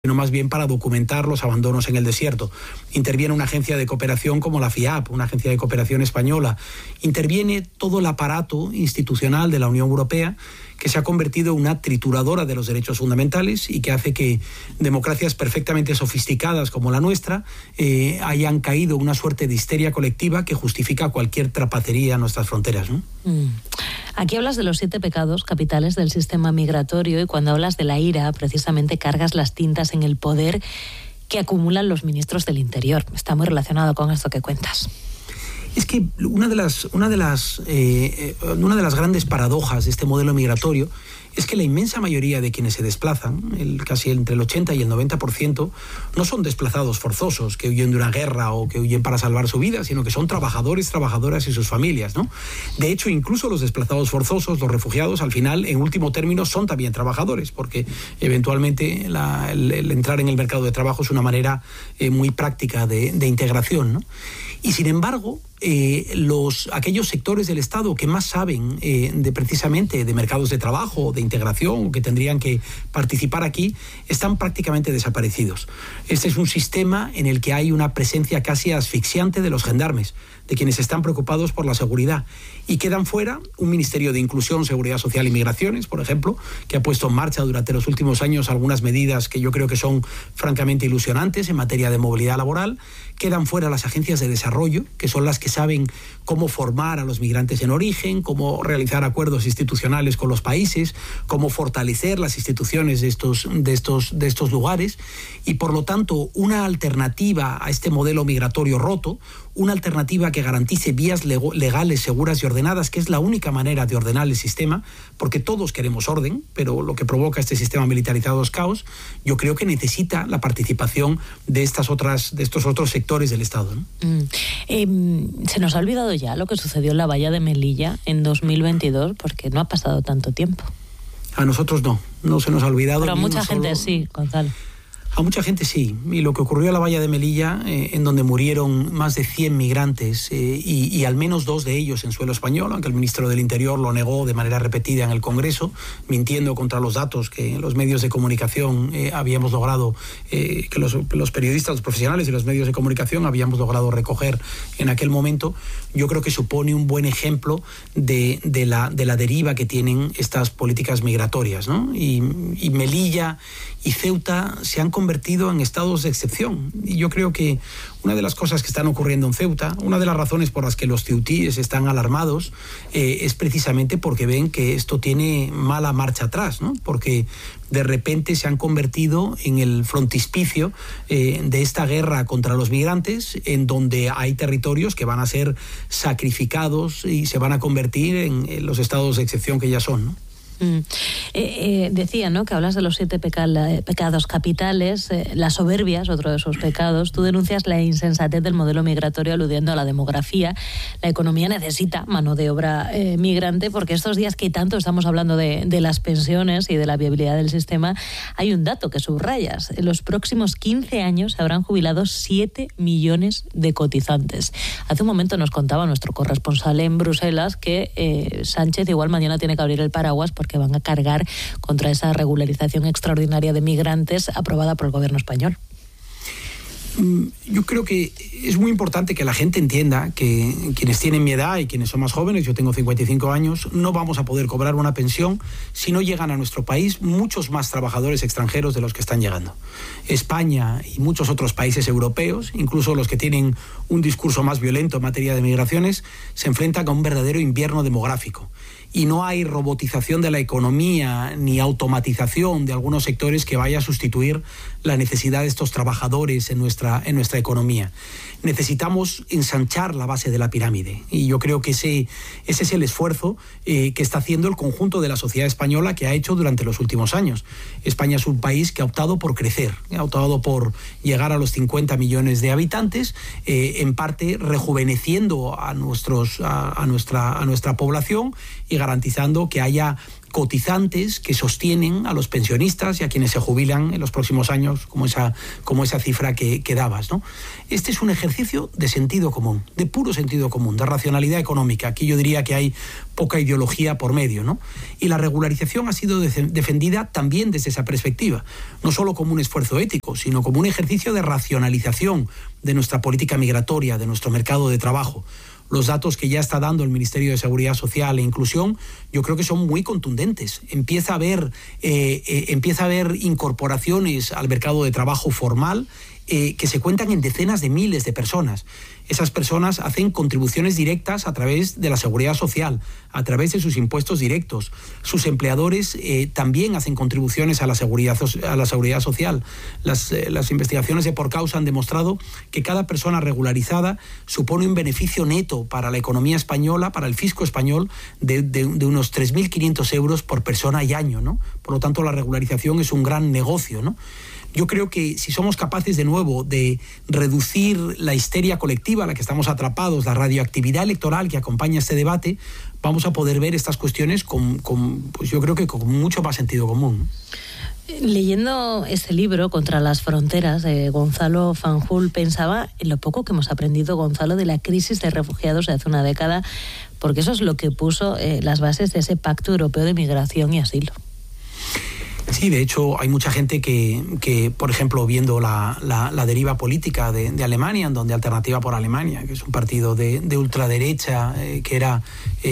sino más bien para documentar los abandonos en el desierto. Interviene una agencia de cooperación como la FIAP, una agencia de cooperación española. Interviene todo el aparato institucional de la Unión Europea, que se ha convertido en una trituradora de los derechos fundamentales y que hace que democracias perfectamente sofisticadas como la nuestra hayan caído en una suerte de histeria colectiva que justifica cualquier trapacería en nuestras fronteras, ¿no? Aquí hablas de los 7 pecados capitales del sistema migratorio y cuando hablas de la ira, precisamente cargas las tintas en el poder que acumulan los ministros del Interior. Está muy relacionado con esto que cuentas. Es que una de las grandes paradojas de este modelo migratorio es que la inmensa mayoría de quienes se desplazan, casi entre el 80 y el 90%, no son desplazados forzosos que huyen de una guerra o que huyen para salvar su vida, sino que son trabajadores, trabajadoras y sus familias, ¿no? De hecho, incluso los desplazados forzosos, los refugiados, al final, en último término, son también trabajadores, porque eventualmente el entrar en el mercado de trabajo es una manera muy práctica de integración, ¿no? Y sin embargo, aquellos sectores del Estado que más saben precisamente de mercados de trabajo, de integración, o que tendrían que participar aquí, están prácticamente desaparecidos. Este es un sistema en el que hay una presencia casi asfixiante de los gendarmes, de quienes están preocupados por la seguridad, y quedan fuera un Ministerio de Inclusión, Seguridad Social y Migraciones, por ejemplo, que ha puesto en marcha durante los últimos años algunas medidas que yo creo que son francamente ilusionantes en materia de movilidad laboral. Quedan fuera las agencias de desarrollo, que son las que saben cómo formar a los migrantes en origen, cómo realizar acuerdos institucionales con los países, cómo fortalecer las instituciones de estos lugares, y por lo tanto una alternativa a este modelo migratorio roto, una alternativa que garantice vías legales, seguras y ordenadas, que es la única manera de ordenar el sistema, porque todos queremos orden, pero lo que provoca este sistema militarizado es caos. Yo creo que necesita la participación de estos otros sectores del Estado, ¿no? Se nos ha olvidado ya lo que sucedió en la valla de Melilla en 2022, porque no ha pasado tanto tiempo. A nosotros no se nos ha olvidado. Pero a mucha gente sí, Gonzalo. A mucha gente sí, y lo que ocurrió en la valla de Melilla, en donde murieron más de 100 migrantes y al menos 2 de ellos en suelo español, aunque el ministro del Interior lo negó de manera repetida en el Congreso, mintiendo contra los datos que los medios de comunicación habíamos logrado, que los periodistas, los profesionales y los medios de comunicación habíamos logrado recoger en aquel momento. Yo creo que supone un buen ejemplo de la deriva que tienen estas políticas migratorias, ¿no? Y Melilla y Ceuta se han convertido en estados de excepción. Y yo creo que una de las cosas que están ocurriendo en Ceuta, una de las razones por las que los ceutíes están alarmados, es precisamente porque ven que esto tiene mala marcha atrás, ¿no? Porque de repente se han convertido en el frontispicio de esta guerra contra los migrantes, en donde hay territorios que van a ser sacrificados y se van a convertir en los estados de excepción que ya son, ¿no? Decía, ¿no?, que hablas de los 7 pecados capitales. La soberbia es otro de esos pecados. Tú denuncias la insensatez del modelo migratorio aludiendo a la demografía. La economía necesita mano de obra migrante, porque estos días que tanto estamos hablando de las pensiones y de la viabilidad del sistema, hay un dato que subrayas. En los próximos 15 años se habrán jubilado 7 millones de cotizantes. Hace un momento nos contaba nuestro corresponsal en Bruselas que Sánchez igual mañana tiene que abrir el paraguas porque van a cargar contra esa regularización extraordinaria de migrantes aprobada por el gobierno español. Yo creo que es muy importante que la gente entienda que quienes tienen mi edad y quienes son más jóvenes, yo tengo 55 años, no vamos a poder cobrar una pensión si no llegan a nuestro país muchos más trabajadores extranjeros de los que están llegando. España y muchos otros países europeos, incluso los que tienen un discurso más violento en materia de migraciones, se enfrentan a un verdadero invierno demográfico. Y no hay robotización de la economía ni automatización de algunos sectores que vaya a sustituir la necesidad de estos trabajadores en nuestra economía. Necesitamos ensanchar la base de la pirámide, y yo creo que ese es el esfuerzo que está haciendo el conjunto de la sociedad española, que ha hecho durante los últimos años. España es un país que ha optado por crecer, ha optado por llegar a los 50 millones de habitantes, en parte rejuveneciendo a nuestra población y garantizando que haya cotizantes que sostienen a los pensionistas y a quienes se jubilan en los próximos años, como esa cifra que dabas, ¿no? Este es un ejercicio de sentido común, de puro sentido común, de racionalidad económica. Aquí yo diría que hay poca ideología por medio, ¿no? Y la regularización ha sido defendida también desde esa perspectiva, no solo como un esfuerzo ético, sino como un ejercicio de racionalización de nuestra política migratoria, de nuestro mercado de trabajo. Los datos que ya está dando el Ministerio de Seguridad Social e Inclusión, yo creo que son muy contundentes. Empieza a haber incorporaciones al mercado de trabajo formal que se cuentan en decenas de miles de personas. Esas personas hacen contribuciones directas a través de la seguridad social, a través de sus impuestos directos. Sus empleadores también hacen contribuciones a la seguridad social. Las investigaciones de Por Causa han demostrado que cada persona regularizada supone un beneficio neto para la economía española, para el fisco español, de unos 3.500 euros por persona y año, ¿no? Por lo tanto, la regularización es un gran negocio, ¿no? Yo creo que si somos capaces de nuevo de reducir la histeria colectiva a la que estamos atrapados, la radioactividad electoral que acompaña este debate, vamos a poder ver estas cuestiones pues yo creo que con mucho más sentido común. Leyendo este libro, Contra las fronteras, de Gonzalo Fanjul, pensaba en lo poco que hemos aprendido, Gonzalo, de la crisis de refugiados de hace una década, porque eso es lo que puso las bases de ese Pacto Europeo de Migración y Asilo. Sí, de hecho hay mucha gente que por ejemplo, viendo la deriva política de Alemania, en donde Alternativa por Alemania, que es un partido de ultraderecha, que era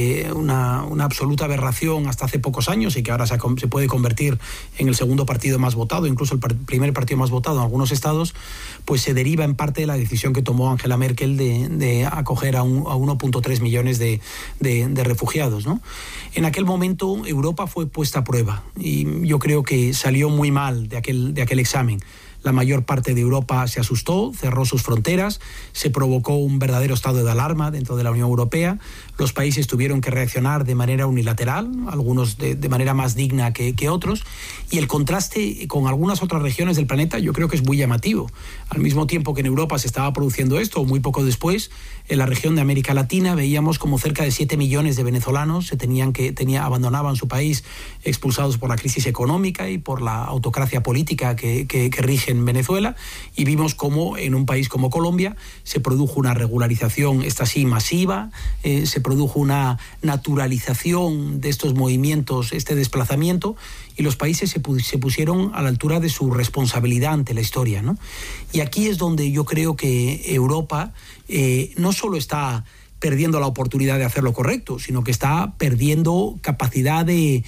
una absoluta aberración hasta hace pocos años y que ahora se puede convertir en el segundo partido más votado, incluso el primer partido más votado en algunos estados, pues se deriva en parte de la decisión que tomó Angela Merkel de acoger a 1.3 millones de refugiados, ¿no? En aquel momento Europa fue puesta a prueba y yo creo que salió muy mal de aquel examen. La mayor parte de Europa se asustó, cerró sus fronteras, se provocó un verdadero estado de alarma dentro de la Unión Europea. Los países tuvieron que reaccionar de manera unilateral, algunos de manera más digna que otros, y el contraste con algunas otras regiones del planeta yo creo que es muy llamativo. Al mismo tiempo que en Europa se estaba produciendo esto, muy poco después, en la región de América Latina veíamos como cerca de 7 millones de venezolanos abandonaban su país expulsados por la crisis económica y por la autocracia política que rige en Venezuela, y vimos cómo en un país como Colombia se produjo una regularización, esta sí masiva, se produjo una naturalización de estos movimientos, este desplazamiento, y los países se pusieron a la altura de su responsabilidad ante la historia, ¿no? Y aquí es donde yo creo que Europa no solo está perdiendo la oportunidad de hacer lo correcto, sino que está perdiendo capacidad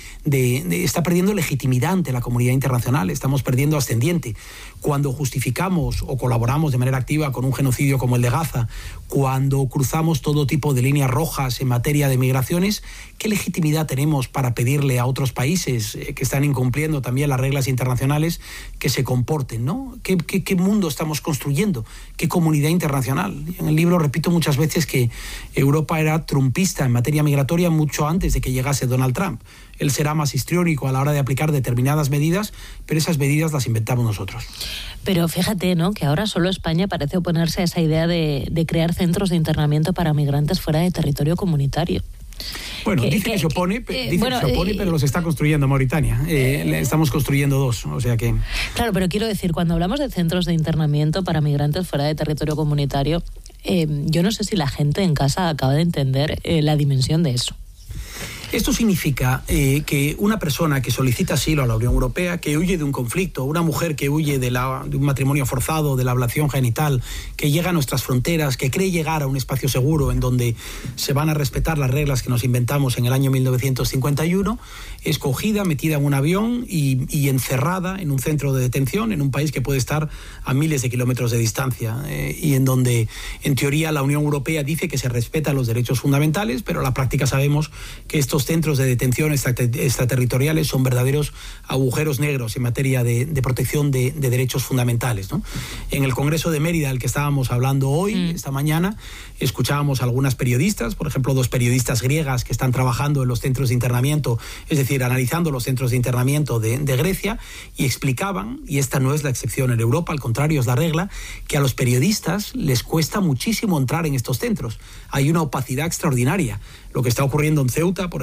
está perdiendo legitimidad ante la comunidad internacional, estamos perdiendo ascendiente. Cuando justificamos o colaboramos de manera activa con un genocidio como el de Gaza, cuando cruzamos todo tipo de líneas rojas en materia de migraciones, ¿qué legitimidad tenemos para pedirle a otros países que están incumpliendo también las reglas internacionales que se comporten, ¿no? ¿Qué mundo estamos construyendo? ¿Qué comunidad internacional? En el libro repito muchas veces que Europa era trumpista en materia migratoria mucho antes de que llegase Donald Trump. Él será más histriónico a la hora de aplicar determinadas medidas, pero esas medidas las inventamos nosotros. Pero fíjate, ¿no?, que ahora solo España parece oponerse a esa idea de crear centros de internamiento para migrantes fuera de territorio comunitario. Bueno, dice que se opone, pero los está construyendo Mauritania. Estamos construyendo 2, o sea que... Claro, pero quiero decir, cuando hablamos de centros de internamiento para migrantes fuera de territorio comunitario, yo no sé si la gente en casa acaba de entender la dimensión de eso. Esto significa que una persona que solicita asilo a la Unión Europea, que huye de un conflicto, una mujer que huye de un matrimonio forzado, de la ablación genital, que llega a nuestras fronteras, que cree llegar a un espacio seguro en donde se van a respetar las reglas que nos inventamos en el año 1951, es cogida, metida en un avión y encerrada en un centro de detención en un país que puede estar a miles de kilómetros de distancia y en donde, en teoría, la Unión Europea dice que se respetan los derechos fundamentales, pero en la práctica sabemos que estos centros de detención extraterritoriales son verdaderos agujeros negros en materia de protección de derechos fundamentales, ¿no? En el Congreso de Mérida, del que estábamos hablando hoy, esta mañana, escuchábamos a algunas periodistas, por ejemplo, 2 periodistas griegas que están trabajando en los centros de internamiento, es decir, analizando los centros de internamiento de Grecia, y explicaban, y esta no es la excepción en Europa, al contrario es la regla, que a los periodistas les cuesta muchísimo entrar en estos centros. Hay una opacidad extraordinaria. Lo que está ocurriendo en Ceuta, por ejemplo,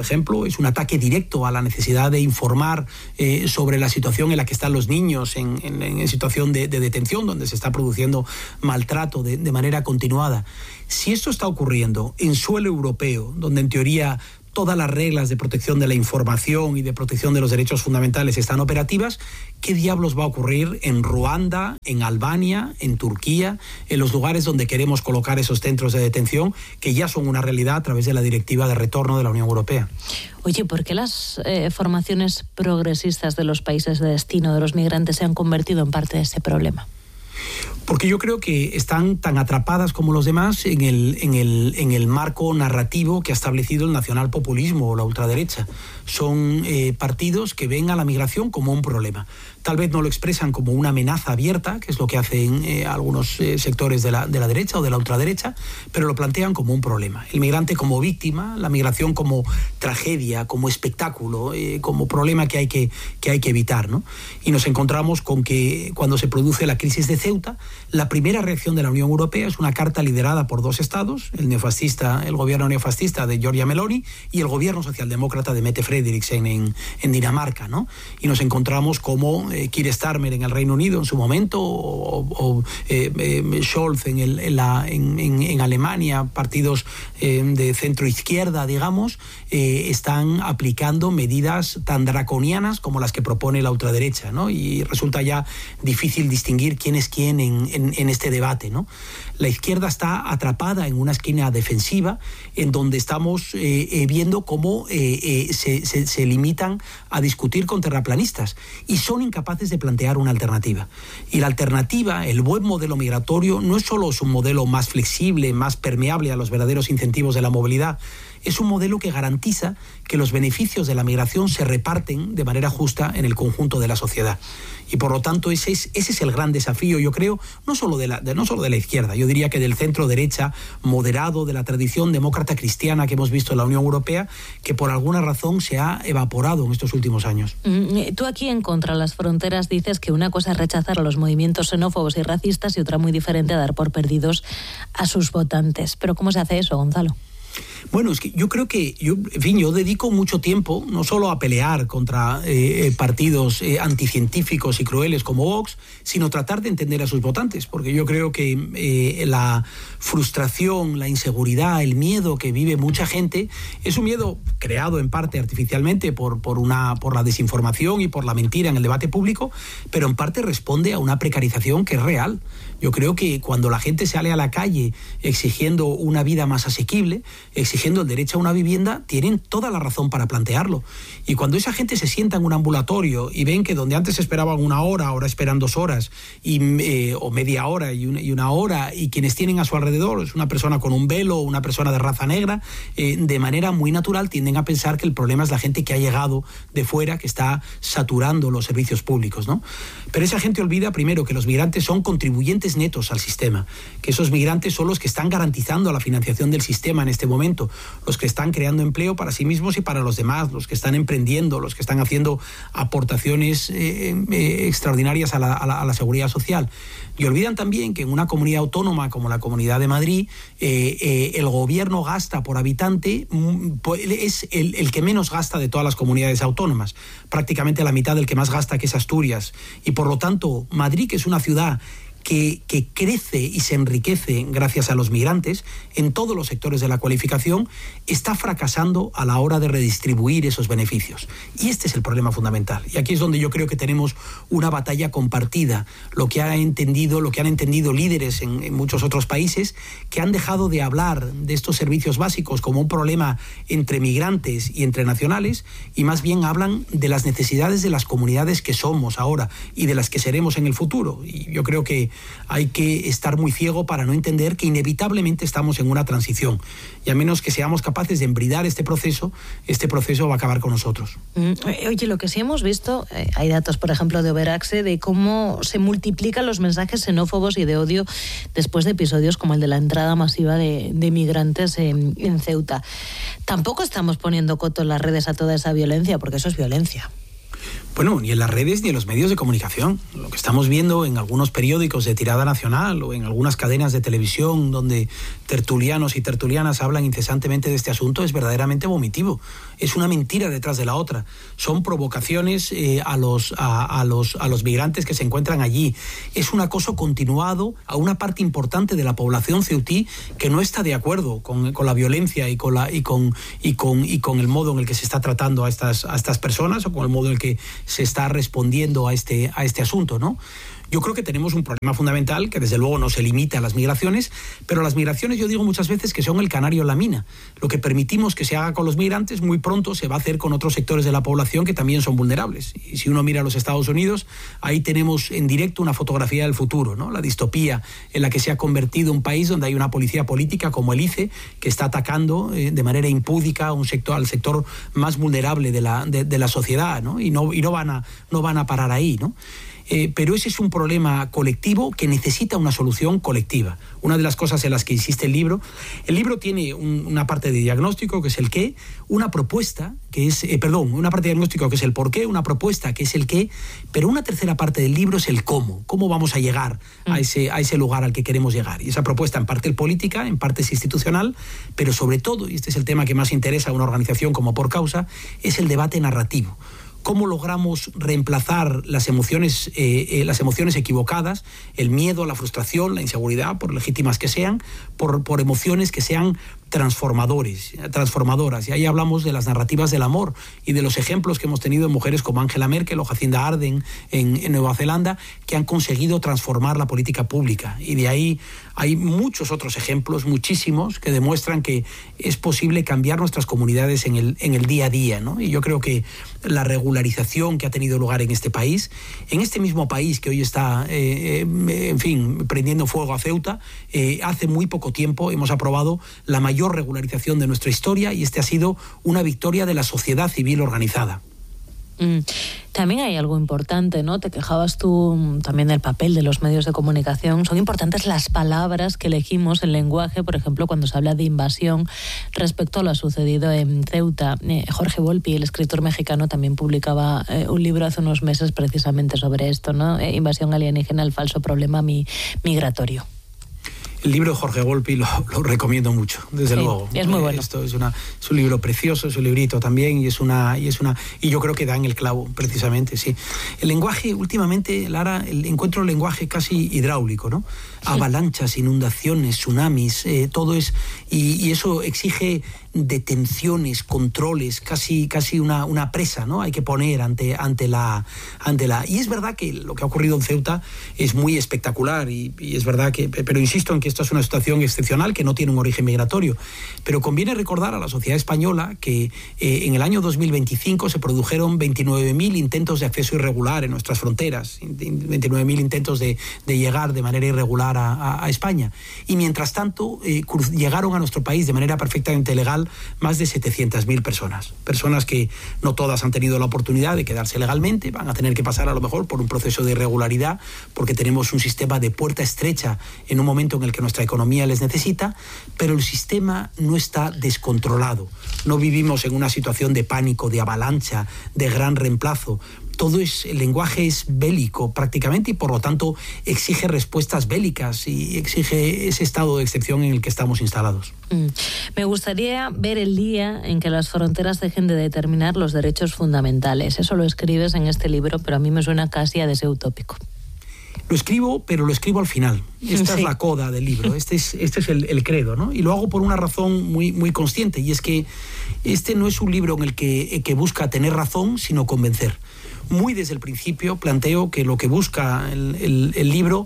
ejemplo, es un ataque directo a la necesidad de informar sobre la situación en la que están los niños en situación de detención, donde se está produciendo maltrato de manera continuada. Si esto está ocurriendo en suelo europeo, donde en teoría todas las reglas de protección de la información y de protección de los derechos fundamentales están operativas, ¿qué diablos va a ocurrir en Ruanda, en Albania, en Turquía, en los lugares donde queremos colocar esos centros de detención, que ya son una realidad a través de la Directiva de Retorno de la Unión Europea? Oye, ¿por qué las formaciones progresistas de los países de destino de los migrantes se han convertido en parte de este problema? Porque yo creo que están tan atrapadas como los demás en el marco narrativo que ha establecido el nacionalpopulismo o la ultraderecha. Son partidos que ven a la migración como un problema. Tal vez no lo expresan como una amenaza abierta, que es lo que hacen algunos sectores de la derecha o de la ultraderecha, pero lo plantean como un problema. El migrante como víctima, la migración como tragedia, como espectáculo, como problema que hay que evitar, ¿no? Y nos encontramos con que cuando se produce la crisis de Ceuta, la primera reacción de la Unión Europea es una carta liderada por dos estados, el gobierno neofascista de Giorgia Meloni y el gobierno socialdemócrata de Mette Frederiksen en Dinamarca, ¿no? Y nos encontramos como Keir Starmer en el Reino Unido en su momento o Scholz en Alemania, partidos de centro izquierda, digamos, están aplicando medidas tan draconianas como las que propone la ultraderecha, ¿no? Y resulta ya difícil distinguir quién es quién en este debate, ¿no? La izquierda está atrapada en una esquina defensiva en donde estamos viendo cómo se limitan a discutir con terraplanistas y son incapaces de plantear una alternativa. Y la alternativa, el buen modelo migratorio, no es solo un modelo más flexible, más permeable a los verdaderos incentivos de la movilidad, es un modelo que garantiza que los beneficios de la migración se reparten de manera justa en el conjunto de la sociedad. Y por lo tanto ese es el gran desafío, yo creo, no solo de la izquierda, yo diría que del centro derecha moderado, de la tradición demócrata cristiana que hemos visto en la Unión Europea, que por alguna razón se ha evaporado en estos últimos años. Tú aquí en Contra las Fronteras dices que una cosa es rechazar a los movimientos xenófobos y racistas y otra muy diferente a dar por perdidos a sus votantes. Pero ¿cómo se hace eso, Gonzalo? Bueno, es que yo creo que yo dedico mucho tiempo no solo a pelear contra partidos anticientíficos y crueles como Vox, sino tratar de entender a sus votantes, porque yo creo que la frustración, la inseguridad, el miedo que vive mucha gente es un miedo creado en parte artificialmente por la desinformación y por la mentira en el debate público, pero en parte responde a una precarización que es real. Yo creo que cuando la gente sale a la calle exigiendo una vida más asequible, exigiendo el derecho a una vivienda, tienen toda la razón para plantearlo. Y cuando esa gente se sienta en un ambulatorio y ven que donde antes esperaban una hora, ahora esperan 2 horas, o media hora y una hora, y quienes tienen a su alrededor es una persona con un velo o una persona de raza negra, de manera muy natural tienden a pensar que el problema es la gente que ha llegado de fuera, que está saturando los servicios públicos, ¿no? Pero esa gente olvida primero que los migrantes son contribuyentes netos al sistema, que esos migrantes son los que están garantizando la financiación del sistema en este momento, los que están creando empleo para sí mismos y para los demás, los que están emprendiendo, los que están haciendo aportaciones extraordinarias a la seguridad social. Y olvidan también que en una comunidad autónoma como la Comunidad de Madrid, el gobierno gasta por habitante, es el que menos gasta de todas las comunidades autónomas, prácticamente la mitad del que más gasta, que es Asturias. Y por lo tanto, Madrid, que es una ciudad que crece y se enriquece gracias a los migrantes en todos los sectores de la cualificación, está fracasando a la hora de redistribuir esos beneficios. Y este es el problema fundamental. Y aquí es donde yo creo que tenemos una batalla compartida, lo que han entendido líderes en muchos otros países, que han dejado de hablar de estos servicios básicos como un problema entre migrantes y entre nacionales, y más bien hablan de las necesidades de las comunidades que somos ahora y de las que seremos en el futuro. Y yo creo que hay que estar muy ciego para no entender que inevitablemente estamos en una transición, y a menos que seamos capaces de embridar este proceso va a acabar con nosotros. Oye, lo que sí hemos visto, hay datos, por ejemplo, de Overaxe, de cómo se multiplican los mensajes xenófobos y de odio después de episodios como el de la entrada masiva de migrantes en Ceuta. Tampoco estamos poniendo coto en las redes a toda esa violencia, porque eso es violencia. Bueno, ni en las redes ni en los medios de comunicación. Lo que estamos viendo en algunos periódicos de tirada nacional o en algunas cadenas de televisión donde tertulianos y tertulianas hablan incesantemente de este asunto es verdaderamente vomitivo. Es una mentira detrás de la otra. Son provocaciones a los migrantes que se encuentran allí. Es un acoso continuado a una parte importante de la población ceutí que no está de acuerdo con la violencia y con el modo en el que se está tratando a estas personas, o con el modo en el que se está respondiendo a este asunto, ¿no? Yo creo que tenemos un problema fundamental que desde luego no se limita a las migraciones, pero las migraciones yo digo muchas veces que son el canario en la mina. Lo que permitimos que se haga con los migrantes muy pronto se va a hacer con otros sectores de la población que también son vulnerables. Y si uno mira a los Estados Unidos, ahí tenemos en directo una fotografía del futuro, ¿no? La distopía en la que se ha convertido un país donde hay una policía política como el ICE que está atacando de manera impúdica al sector más vulnerable de la sociedad, ¿no? Y no van a parar ahí, ¿no? Pero ese es un problema colectivo que necesita una solución colectiva. Una de las cosas en las que insiste el libro tiene una parte de diagnóstico que es el qué, una propuesta que es, una parte de diagnóstico que es el por qué, una propuesta que es el qué, pero una tercera parte del libro es el cómo vamos a llegar a ese lugar al que queremos llegar. Y esa propuesta en parte es política, en parte es institucional, pero sobre todo, y este es el tema que más interesa a una organización como Por Causa, es el debate narrativo. ¿Cómo logramos reemplazar las emociones equivocadas, el miedo, la frustración, la inseguridad, por legítimas que sean, por emociones que sean transformadoras? Y ahí hablamos de las narrativas del amor y de los ejemplos que hemos tenido en mujeres como Angela Merkel o Jacinda Ardern en Nueva Zelanda, que han conseguido transformar la política pública. Y de ahí hay muchos otros ejemplos, muchísimos, que demuestran que es posible cambiar nuestras comunidades en el día a día, ¿no? Y yo creo que la regularización que ha tenido lugar en este país, en este mismo país que hoy está, prendiendo fuego a Ceuta, hace muy poco tiempo hemos aprobado la mayor regularización de nuestra historia, y este ha sido una victoria de la sociedad civil organizada. También hay algo importante, ¿no? Te quejabas tú también del papel de los medios de comunicación. Son importantes las palabras que elegimos, el lenguaje, por ejemplo, cuando se habla de invasión respecto a lo sucedido en Ceuta. Jorge Volpi, el escritor mexicano, también publicaba un libro hace unos meses precisamente sobre esto, ¿no? Invasión alienígena, el falso problema migratorio. El libro de Jorge Volpi lo recomiendo mucho, desde luego. Es muy bueno. Esto es un libro precioso, es un librito también, y yo creo que da en el clavo, precisamente, sí. El lenguaje, últimamente, Lara, encuentro el lenguaje casi hidráulico, ¿no? Avalanchas, inundaciones, tsunamis, todo es... Y eso exige detenciones, controles, casi una presa, ¿no? Hay que poner ante la... Y es verdad que lo que ha ocurrido en Ceuta es muy espectacular, y es verdad que... Pero insisto en que esto es una situación excepcional que no tiene un origen migratorio. Pero conviene recordar a la sociedad española que en el año 2025 se produjeron 29.000 intentos de acceso irregular en nuestras fronteras, 29.000 intentos de llegar de manera irregular a España. Y mientras tanto, llegaron a nuestro país de manera perfectamente legal más de 700.000 personas que no todas han tenido la oportunidad de quedarse legalmente, van a tener que pasar a lo mejor por un proceso de irregularidad, porque tenemos un sistema de puerta estrecha en un momento en el que nuestra economía les necesita, pero el sistema no está descontrolado. No vivimos en una situación de pánico, de avalancha, de gran reemplazo. El lenguaje es bélico prácticamente, y por lo tanto exige respuestas bélicas y exige ese estado de excepción en el que estamos instalados. Me gustaría ver el día en que las fronteras dejen de determinar los derechos fundamentales. Eso lo escribes en este libro, pero a mí me suena casi a deseo utópico. Lo escribo, pero lo escribo al final. Esta es la coda del libro, este es el credo, ¿no? Y lo hago por una razón muy, muy consciente, y es que este no es un libro en el que busca tener razón, sino convencer. Muy desde el principio planteo que lo que busca el libro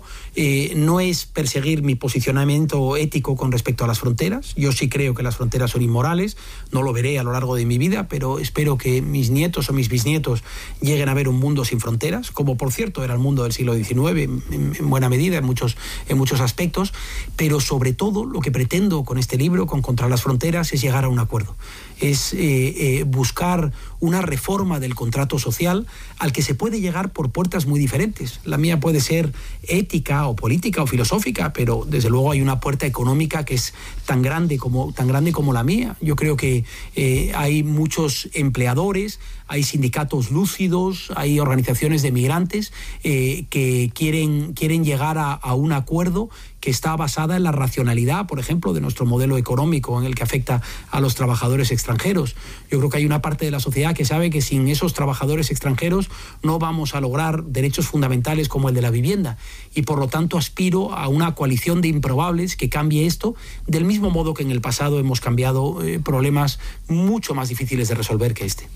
no es perseguir mi posicionamiento ético con respecto a las fronteras. Yo sí creo que las fronteras son inmorales, no lo veré a lo largo de mi vida, pero espero que mis nietos o mis bisnietos lleguen a ver un mundo sin fronteras, como por cierto era el mundo del siglo XIX en buena medida, en muchos aspectos. Pero sobre todo lo que pretendo con este libro, con Contra las Fronteras, es llegar a un acuerdo. Es buscar una reforma del contrato social al que se puede llegar por puertas muy diferentes. La mía puede ser ética o política o filosófica, pero desde luego hay una puerta económica que es tan grande como la mía. Yo creo que hay muchos empleadores, hay sindicatos lúcidos, hay organizaciones de migrantes que quieren llegar a un acuerdo que está basada en la racionalidad, por ejemplo, de nuestro modelo económico en el que afecta a los trabajadores extranjeros. Yo creo que hay una parte de la sociedad que sabe que sin esos trabajadores extranjeros no vamos a lograr derechos fundamentales como el de la vivienda, y por lo tanto aspiro a una coalición de improbables que cambie esto, del mismo modo que en el pasado hemos cambiado problemas mucho más difíciles de resolver que este.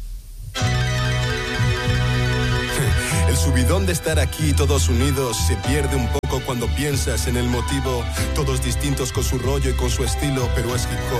El subidón de estar aquí todos unidos se pierde un poco cuando piensas en el motivo. Todos distintos con su rollo y con su estilo, pero es hip hop.